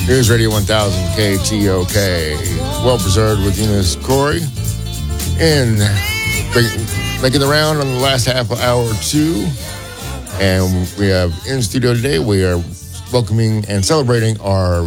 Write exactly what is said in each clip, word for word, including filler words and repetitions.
News Radio one thousand K T O K. Well preserved with Eunice Corey. And making the round on the last half hour two. And we have in studio today, we are welcoming and celebrating our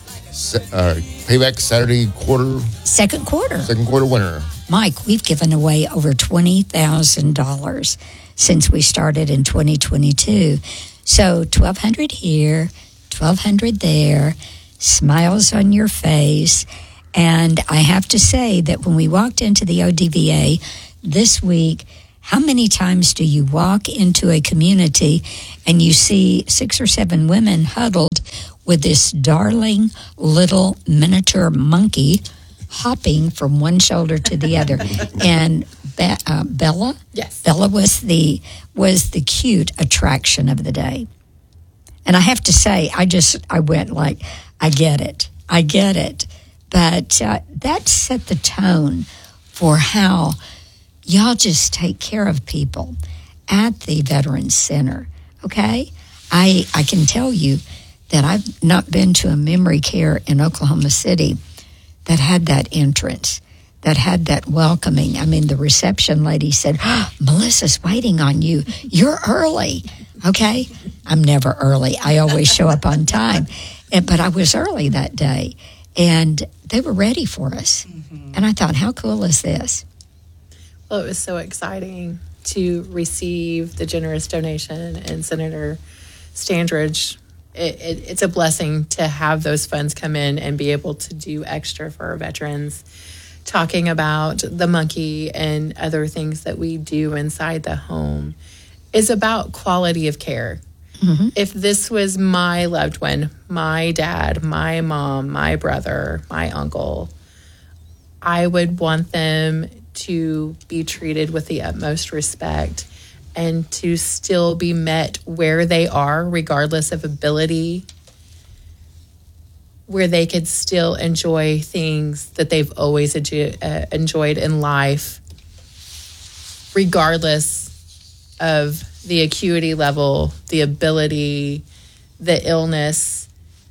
uh, Payback Saturday quarter. Second quarter. Second quarter winner. Mike, we've given away over twenty thousand dollars since we started in twenty twenty-two. So twelve hundred dollars here, twelve hundred dollars there. Smiles on your face. And I have to say that when we walked into the O D V A this week, how many times do you walk into a community and you see six or seven women huddled with this darling little miniature monkey hopping from one shoulder to the other? And Be- uh, Bella? Yes. Bella was the was the cute attraction of the day. And I have to say, I just, I went like, I get it. I get it. But uh, that set the tone for how y'all just take care of people at the Veterans Center, okay? I I can tell you that I've not been to a memory care in Oklahoma City that had that entrance, that had that welcoming. I mean, the reception lady said, oh, Melissa's waiting on you. You're early, okay? I'm never early. I always show up on time. And, but I was early that day, and they were ready for us. Mm-hmm. And I thought, how cool is this? Well, it was so exciting to receive the generous donation, and Senator Standridge, it, it, it's a blessing to have those funds come in and be able to do extra for our veterans, talking about the monkey and other things that we do inside the home is about quality of care. Mm-hmm. If this was my loved one, my dad, my mom, my brother, my uncle, I would want them to be treated with the utmost respect and to still be met where they are, regardless of ability, where they could still enjoy things that they've always enjoy, uh, enjoyed in life, regardless of the acuity level, the ability, the illness.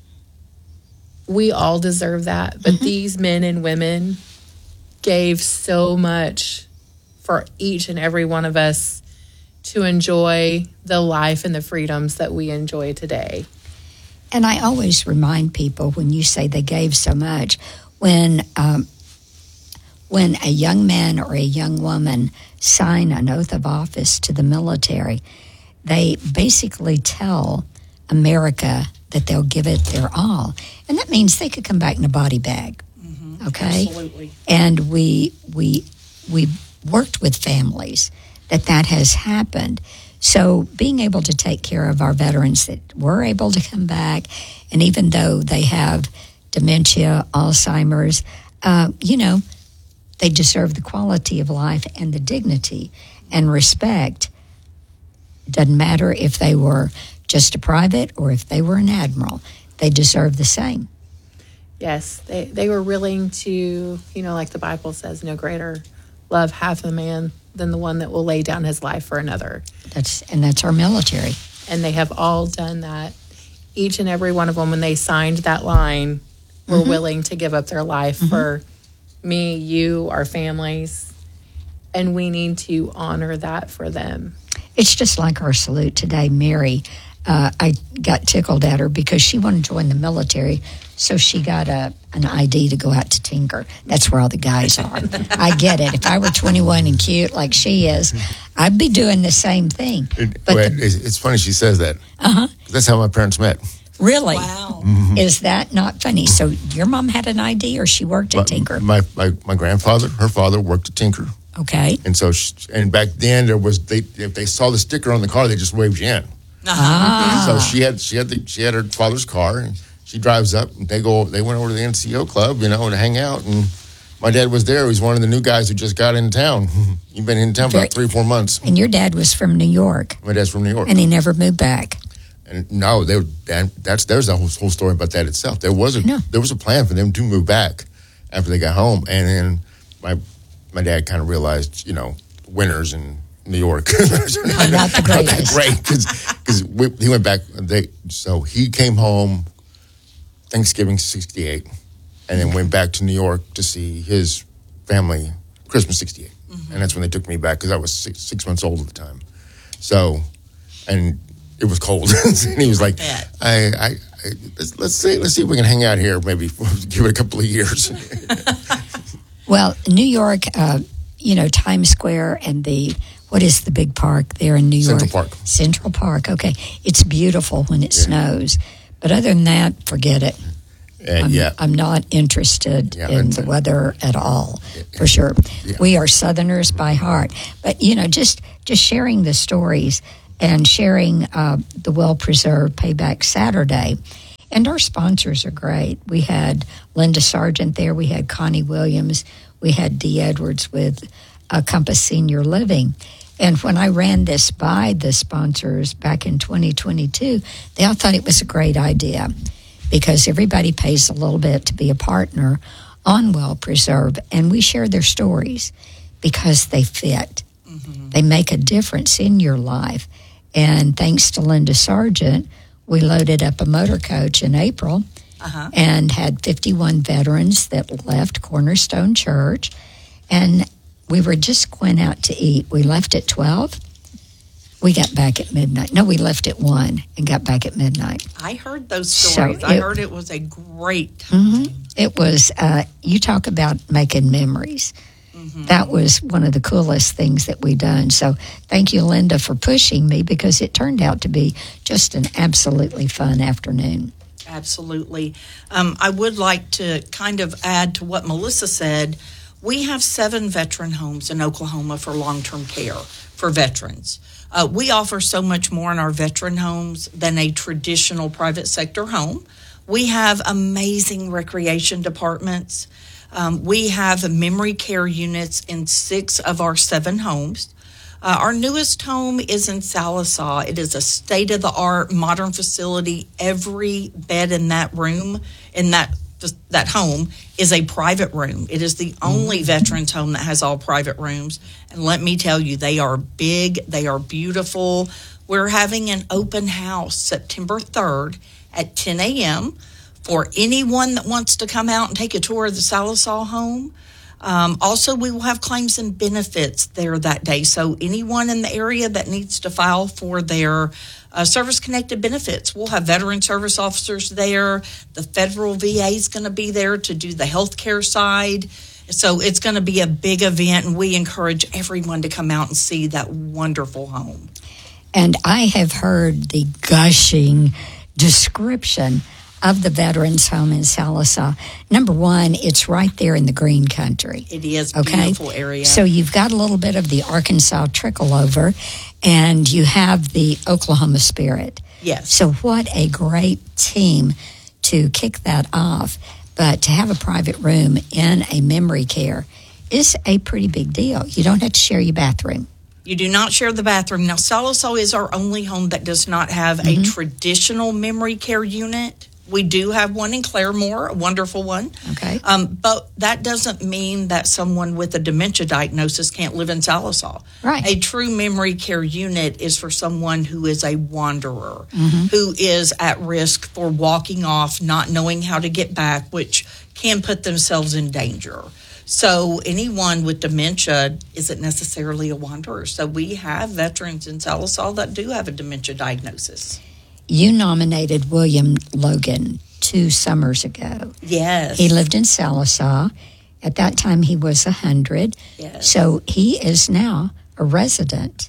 We all deserve that. But mm-hmm. these men and women gave so much for each and every one of us to enjoy the life and the freedoms that we enjoy today. And I always remind people when you say they gave so much, when um, when a young man or a young woman sign an oath of office to the military, they basically tell America that they'll give it their all. And that means they could come back in a body bag. Mm-hmm. Okay? Absolutely. And we we we worked with families that that has happened. So being able to take care of our veterans that were able to come back, and even though they have dementia, Alzheimer's, uh, you know, they deserve the quality of life and the dignity and respect. Doesn't matter if they were just a private or if they were an admiral. They deserve the same. Yes, they, they were willing to, you know, like the Bible says, no greater love hath a man than the one that will lay down his life for another. That's and that's our military. And they have all done that. Each and every one of them, when they signed that line, were mm-hmm. willing to give up their life mm-hmm. for me, you, our families. And we need to honor that for them. It's just like our salute today. Mary, uh, I got tickled at her because she wanted to join the military, so she got a an I D to go out to tinker. That's where all the guys are. I get it. If I were twenty-one and cute like she is, I'd be doing the same thing. But Wait, the, it's funny she says that. Uh-huh. That's how my parents met. Really? Wow. Mm-hmm. Is that not funny? So your mom had an I D or she worked at my, Tinker? My, my my grandfather, her father worked at Tinker. Okay. And so, she, and back then there was they if they saw the sticker on the car, they just waved you in. Ah. So she had she had the, she had her father's car, and she drives up, and they go they went over to the N C O club, you know, to hang out. And my dad was there. He was one of the new guys who just got in town. He'd been in town for about three or four months. And your dad was from New York. My dad's from New York, and he never moved back. And no, they and that's there's a whole, whole story about that itself. There was a no. there was a plan for them to move back after they got home, and then my my dad kind of realized, you know, winters in New York not the greatest. Great, because he went back. They so he came home. Thanksgiving sixty-eight, and then went back to New York to see his family Christmas sixty-eight. Mm-hmm. And that's when they took me back because I was six, six months old at the time. So, and it was cold. And he was like, I, I, I let's, let's see, let's see if we can hang out here. Maybe give it a couple of years. Well, New York, uh, you know, Times Square and the, what is the big park there in New York? Central Park. Central Park. Okay. It's beautiful when it yeah. snows. But other than that, forget it. Uh, I'm, yeah. I'm not interested yeah, in the weather at all, for sure. Yeah. We are Southerners by heart. But, you know, just, just sharing the stories and sharing uh, the well-preserved Payback Saturday. And our sponsors are great. We had Linda Sargent there. We had Connie Williams. We had Dee Edwards with uh, Compass Senior Living. And when I ran this by the sponsors back in twenty twenty-two, they all thought it was a great idea, because everybody pays a little bit to be a partner on Well Preserve, and we share their stories because they fit. Mm-hmm. They make a difference in your life. And thanks to Linda Sargent, we loaded up a motor coach in April uh-huh. and had fifty-one veterans that left Cornerstone Church. And we were just going out to eat. We left at twelve. We got back at midnight. No, we left at one and got back at midnight. I heard those stories. So it, I heard it was a great time. Mm-hmm. It was, uh, you talk about making memories. Mm-hmm. That was one of the coolest things that we done. So thank you, Linda, for pushing me, because it turned out to be just an absolutely fun afternoon. Absolutely. Um, I would like to kind of add to what Melissa said. We have seven veteran homes in Oklahoma for long-term care for veterans. Uh, we offer so much more in our veteran homes than a traditional private sector home. We have amazing recreation departments. Um, we have memory care units in six of our seven homes. Uh, our newest home is in Sallisaw. It is a state-of-the-art modern facility. Every bed in that room, in that that home, is a private room. It is the only veterans home that has all private rooms. And let me tell you, they are big. They are beautiful. We're having an open house September third at ten a.m. for anyone that wants to come out and take a tour of the Sallisaw home. Um, also, we will have claims and benefits there that day. So anyone in the area that needs to file for their uh, service-connected benefits, we'll have veteran service officers there. The federal V A is going to be there to do the health care side. So it's going to be a big event, and we encourage everyone to come out and see that wonderful home. And I have heard the gushing description of the Veterans Home in Sallisaw. Number one, it's right there in the green country. It is a okay? beautiful area. So you've got a little bit of the Arkansas trickle over, and you have the Oklahoma spirit. Yes. So what a great team to kick that off. But to have a private room in a memory care is a pretty big deal. You don't have to share your bathroom. You do not share the bathroom. Now, Sallisaw is our only home that does not have mm-hmm. a traditional memory care unit. We do have one in Claremore, a wonderful one. Okay. Um, but that doesn't mean that someone with a dementia diagnosis can't live in Sallisaw. Right. A true memory care unit is for someone who is a wanderer, mm-hmm. who is at risk for walking off, not knowing how to get back, which can put themselves in danger. So anyone with dementia isn't necessarily a wanderer. So we have veterans in Sallisaw that do have a dementia diagnosis. You nominated William Logan two summers ago. Yes. He lived in Sallisaw. At that time, he was one hundred. Yes. So he is now a resident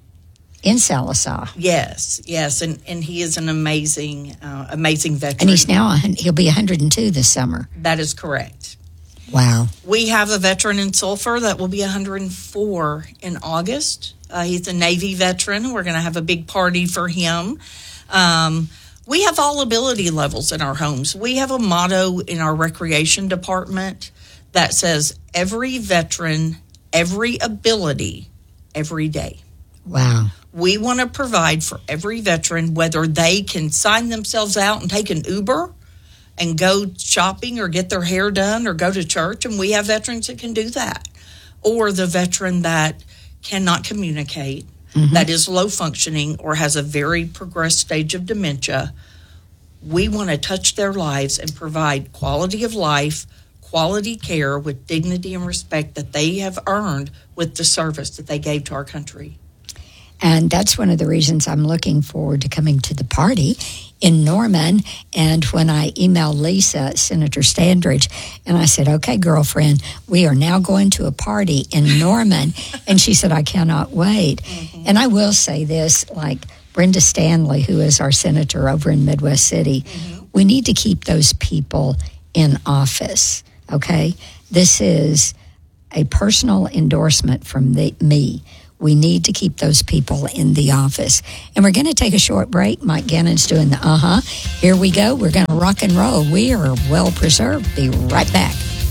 in Sallisaw. Yes, yes. And, and he is an amazing, uh, amazing veteran. And he's now, he'll be one hundred two this summer. That is correct. Wow. We have a veteran in Sulphur that will be one hundred four in August. Uh, he's a Navy veteran. We're going to have a big party for him. Um, we have all ability levels in our homes. We have a motto in our recreation department that says, every veteran, every ability, every day. Wow. We want to provide for every veteran, whether they can sign themselves out and take an Uber and go shopping or get their hair done or go to church, and we have veterans that can do that. Or the veteran that cannot communicate, mm-hmm. that is low functioning or has a very progressed stage of dementia. We want to touch their lives and provide quality of life, quality care with dignity and respect that they have earned with the service that they gave to our country. And that's one of the reasons I'm looking forward to coming to the party in Norman. And when I emailed Lisa, Senator Standridge, and I said, okay, girlfriend, we are now going to a party in Norman. And she said, I cannot wait. Mm-hmm. And I will say this, like Brenda Stanley, who is our senator over in Midwest City, mm-hmm. we need to keep those people in office, okay? This is a personal endorsement from the, me. We need to keep those people in the office. And we're going to take a short break. Mike Gannon's doing the uh-huh. Here we go. We're going to rock and roll. We are well preserved. Be right back.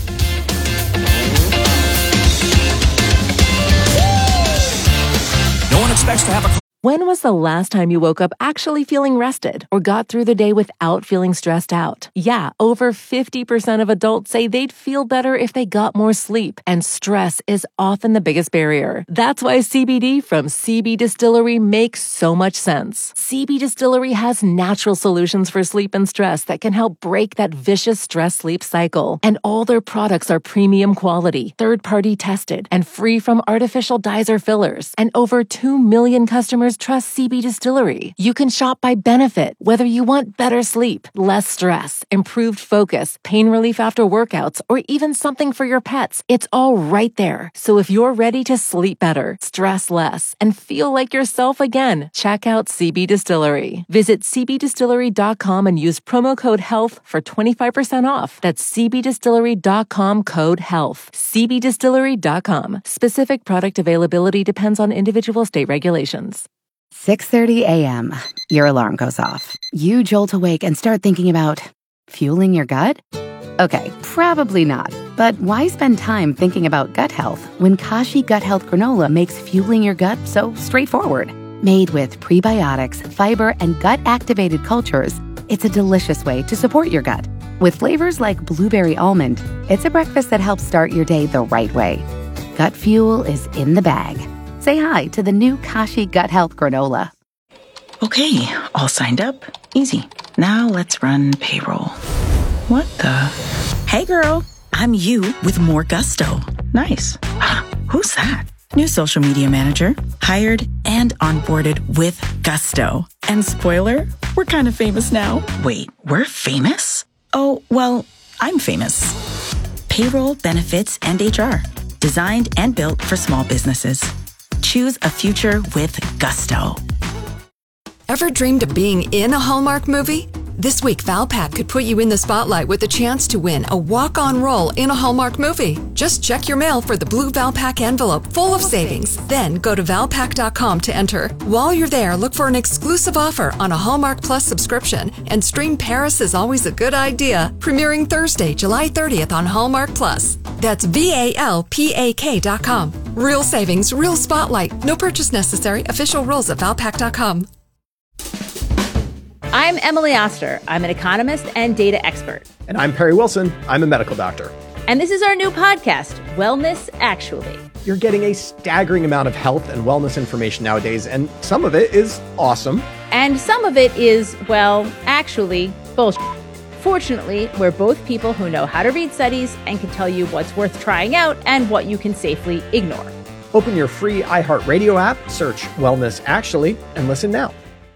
No one expects to have a... When was the last time you woke up actually feeling rested or got through the day without feeling stressed out? Yeah, over fifty percent of adults say they'd feel better if they got more sleep, and stress is often the biggest barrier. That's why C B D from C B Distillery makes so much sense. C B Distillery has natural solutions for sleep and stress that can help break that vicious stress-sleep cycle. And all their products are premium quality, third-party tested, and free from artificial dyes or fillers. And over two million customers trust C B Distillery. You can shop by benefit, whether you want better sleep, less stress, improved focus, pain relief after workouts, or even something for your pets. It's all right there. So if you're ready to sleep better, stress less, and feel like yourself again, check out C B Distillery. Visit c b distillery dot com and use promo code HEALTH for twenty-five percent off. That's c b distillery dot com code HEALTH. c b distillery dot com. Specific product availability depends on individual state regulations. six thirty a.m. Your alarm goes off. You jolt awake and start thinking about fueling your gut? Okay, probably not. But why spend time thinking about gut health when Kashi Gut Health Granola makes fueling your gut so straightforward? Made with prebiotics, fiber, and gut-activated cultures, it's a delicious way to support your gut. With flavors like blueberry almond, it's a breakfast that helps start your day the right way. Gut fuel is in the bag. Say hi to the new Kashi Gut Health Granola. Okay, all signed up. Easy. Now let's run payroll. What the? Hey girl, I'm you with more gusto. Nice. Who's that? New social media manager, hired and onboarded with gusto. And spoiler, we're kind of famous now. Wait, we're famous? Oh, well, I'm famous. Payroll, benefits, and H R. Designed and built for small businesses. Choose a future with gusto. Ever dreamed of being in a Hallmark movie? This week, Valpak could put you in the spotlight with a chance to win a walk-on role in a Hallmark movie. Just check your mail for the blue Valpak envelope full of savings. Then go to valpak dot com to enter. While you're there, look for an exclusive offer on a Hallmark Plus subscription and stream Paris is Always a Good Idea, premiering Thursday, July thirtieth on Hallmark Plus. That's V A L P A K dot com. Real savings, real spotlight. No purchase necessary. Official rules at valpak dot com. I'm Emily Oster. I'm an economist and data expert. And I'm Perry Wilson. I'm a medical doctor. And this is our new podcast, Wellness Actually. You're getting a staggering amount of health and wellness information nowadays, and some of it is awesome. And some of it is, well, actually, bullshit. Fortunately, we're both people who know how to read studies and can tell you what's worth trying out and what you can safely ignore. Open your free iHeartRadio app, search Wellness Actually, and listen now.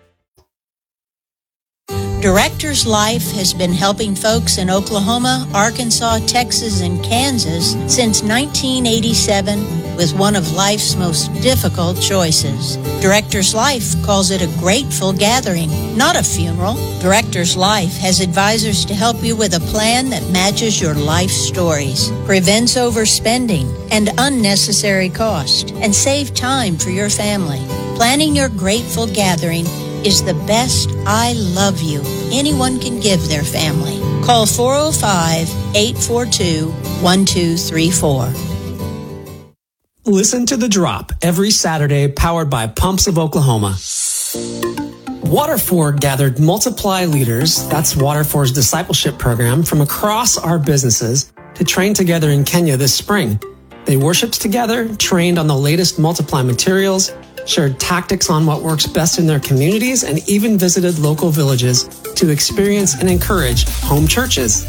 Director's Life has been helping folks in Oklahoma, Arkansas, Texas, and Kansas since nineteen eighty-seven with one of life's most difficult choices. Director's Life calls it a grateful gathering, not a funeral. Director's Life has advisors to help you with a plan that matches your life stories, prevents overspending and unnecessary cost, and save time for your family. Planning your grateful gathering is the best I love you anyone can give their family. Call four oh five, eight four two, one two three four. Listen to The Drop every Saturday, powered by Pumps of Oklahoma. Waterford gathered Multiply leaders, that's Waterford's discipleship program, from across our businesses to train together in Kenya this spring. They worshiped together, trained on the latest Multiply materials, shared tactics on what works best in their communities, and even visited local villages to experience and encourage home churches.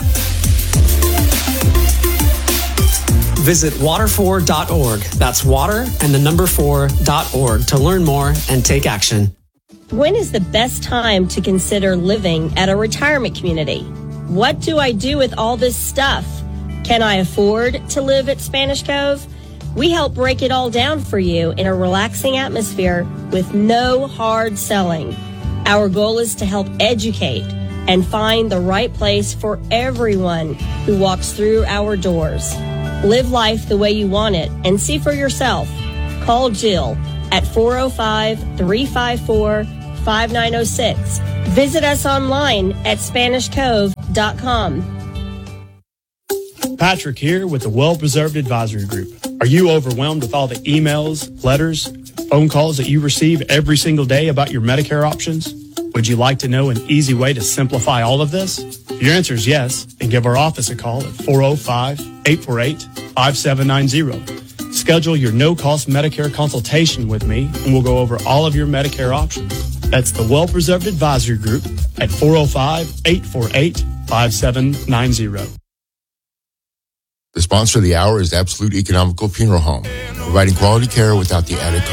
Visit water four dot org. That's water and the number four dot org to learn more and take action. When is the best time to consider living at a retirement community? What do I do with all this stuff? Can I afford to live at Spanish Cove? We help break it all down for you in a relaxing atmosphere with no hard selling. Our goal is to help educate and find the right place for everyone who walks through our doors. Live life the way you want it and see for yourself. Call Jill at four oh five, three five four, five nine oh six. Visit us online at spanish cove dot com. Patrick here with the Well Preserved Advisory Group. Are you overwhelmed with all the emails, letters, phone calls that you receive every single day about your Medicare options? Would you like to know an easy way to simplify all of this? If your answer is yes, then give our office a call at four oh five, eight four eight, five seven nine zero. Schedule your no-cost Medicare consultation with me, and we'll go over all of your Medicare options. That's the Well Preserved Advisory Group at four oh five, eight four eight, five seven nine zero. The sponsor of the hour is Absolute Economical Funeral Home, providing quality care without the added cost.